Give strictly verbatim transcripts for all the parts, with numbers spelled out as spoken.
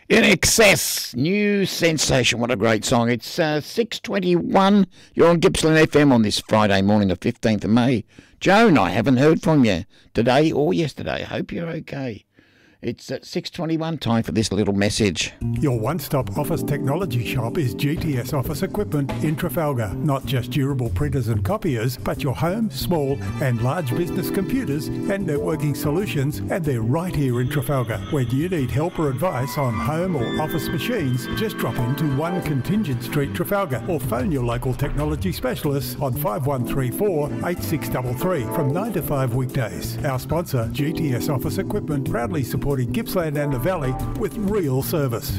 In Excess, new sensation. What a great song. It's uh, six twenty-one. You're on Gippsland F M on this Friday morning, the fifteenth of May. Joan, I haven't heard from you today or yesterday. Hope you're okay. It's at six twenty-one, time for this little message. Your one-stop office technology shop is G T S Office Equipment in Trafalgar. Not just durable printers and copiers, but your home, small and large business computers and networking solutions, and they're right here in Trafalgar. When you need help or advice on home or office machines, just drop into one Contingent Street, Trafalgar, or phone your local technology specialists on five one three four, eight six three three from nine to five weekdays. Our sponsor, G T S Office Equipment, proudly supporting Gippsland and the Valley with real service.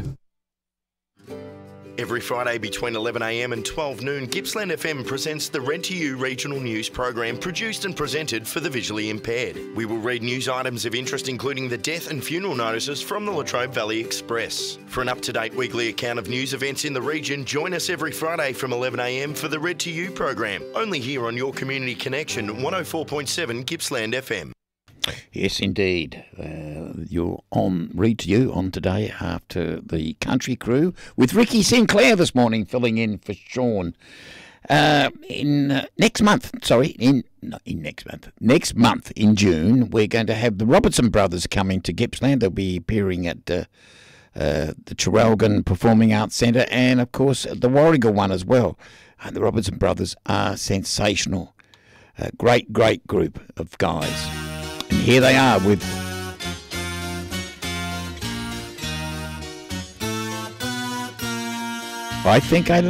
Every Friday between eleven a m and twelve noon, Gippsland F M presents the Red to You regional news program, produced and presented for the visually impaired. We will read news items of interest, including the death and funeral notices from the Latrobe Valley Express. For an up-to-date weekly account of news events in the region, join us every Friday from eleven a m for the Red to You program, only here on your Community Connection, one oh four point seven Gippsland F M. Yes, indeed. Uh, you're on Read to You on today after the Country Crew with Ricky Sinclair this morning, filling in for Sean. Uh, in uh, next month, sorry, in not in next month, next month in June, we're going to have the Robertson Brothers coming to Gippsland. They'll be appearing at uh, uh, the Traralgon Performing Arts Centre, and of course the Warragul one as well. And the Robertson Brothers are sensational. A great, great group of guys. And here they are with I Think I